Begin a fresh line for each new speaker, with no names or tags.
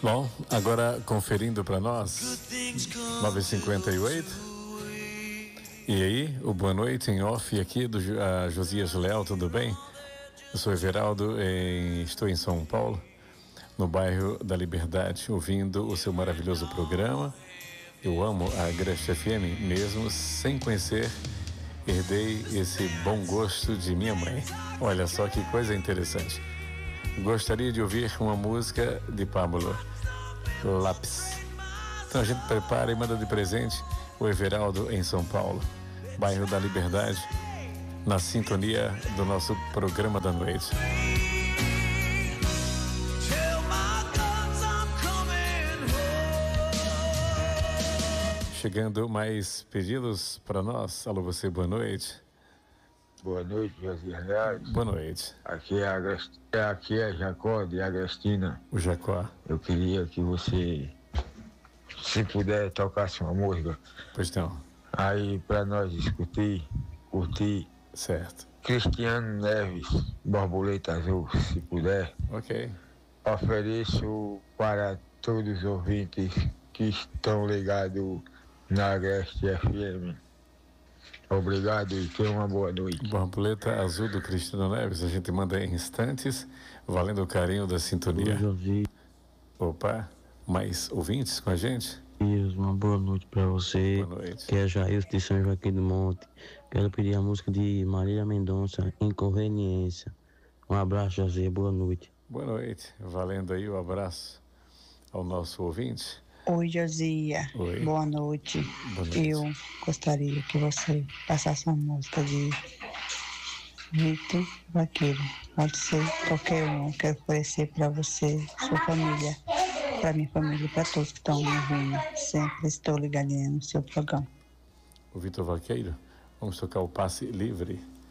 Bom, agora conferindo para nós, 9h58. E aí, o boa noite em off aqui do Josias Leal, tudo bem? Eu sou Everaldo, estou em São Paulo, no bairro da Liberdade, ouvindo o seu maravilhoso programa. Eu amo a Agreste FM, mesmo sem conhecer, herdei esse bom gosto de minha mãe. Olha só que coisa interessante. Gostaria de ouvir uma música de Pablo Lápis. Então a gente prepara e manda de presente o Everaldo em São Paulo, bairro da Liberdade, na sintonia do nosso programa da noite. Chegando mais pedidos para nós. Alô, você, boa noite.
Boa noite, José Reais.
Boa noite.
Aqui é Jacó de Agrestina.
O Jacó.
Eu queria que você, se puder, tocasse uma música.
Pois não.
Aí para nós curtir.
Certo.
Cristiano Neves, Borboleta Azul, se puder.
Ok.
Ofereço para todos os ouvintes que estão ligados na Agreste FM. Obrigado e tenha uma boa noite.
Borboleta Azul do Cristiano Neves, a gente manda em instantes, valendo o carinho da sintonia. Opa, mais ouvintes com a gente?
Uma boa noite para você.
Boa noite.
Que é Jair de São Joaquim do Monte. Quero pedir a música de Marília Mendonça, Inconveniência. Um abraço, José, boa noite.
Boa noite, valendo aí o abraço ao nosso ouvinte.
Oi, Josia.
Oi.
Boa noite.
Boa noite.
Eu gostaria que você passasse uma música de Vitor Vaqueiro. Pode ser qualquer um. Quero oferecer para você, sua família, para minha família, para todos que estão me ouvindo. Sempre estou ligadinha no seu programa.
O Vitor Vaqueiro, vamos tocar o Passe Livre.